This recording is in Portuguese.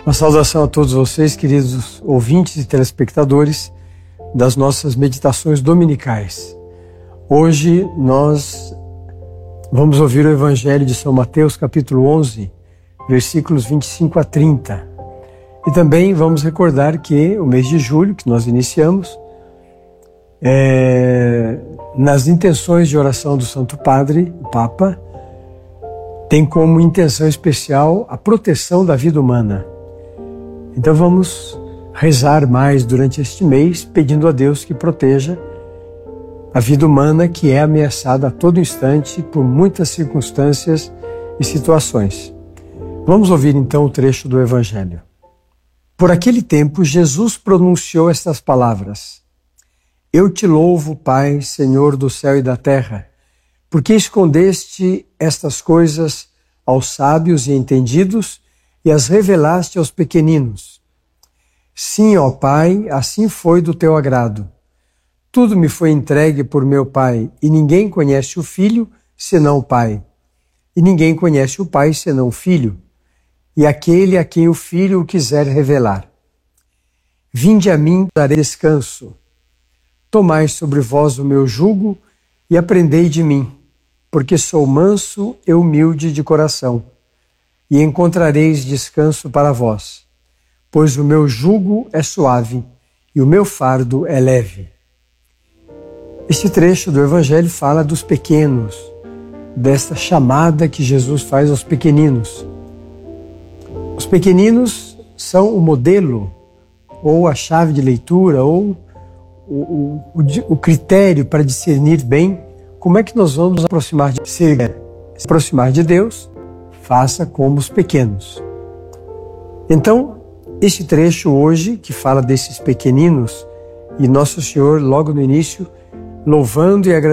Uma saudação a todos vocês, queridos ouvintes e telespectadores das nossas meditações dominicais. Hoje nós vamos ouvir o Evangelho de São Mateus, capítulo 11, versículos 25 a 30. E também vamos recordar que o mês de julho, que nós iniciamos, nas intenções de oração do Santo Padre, o Papa, tem como intenção especial a proteção da vida humana. Então vamos rezar mais durante este mês, pedindo a Deus que proteja a vida humana, que é ameaçada a todo instante por muitas circunstâncias e situações. Vamos ouvir então o trecho do Evangelho. Por aquele tempo, Jesus pronunciou estas palavras: Eu te louvo, Pai, Senhor do céu e da terra, porque escondeste estas coisas aos sábios e entendidos e as revelaste aos pequeninos. Sim, ó Pai, assim foi do teu agrado. Tudo me foi entregue por meu Pai, e ninguém conhece o Filho senão o Pai. E ninguém conhece o Pai senão o Filho, e aquele a quem o Filho o quiser revelar. Vinde a mim, darei descanso. Tomai sobre vós o meu jugo e aprendei de mim, porque sou manso e humilde de coração, e encontrareis descanso para vós, pois o meu jugo é suave e o meu fardo é leve. Este trecho do Evangelho fala dos pequenos, desta chamada que Jesus faz aos pequeninos. Os pequeninos são o modelo, ou a chave de leitura, ou o critério para discernir bem como é que nós vamos nos aproximar de Deus. Faça como os pequenos. Então, este trecho hoje, que fala desses pequeninos, e Nosso Senhor, logo no início, louvando e agradecendo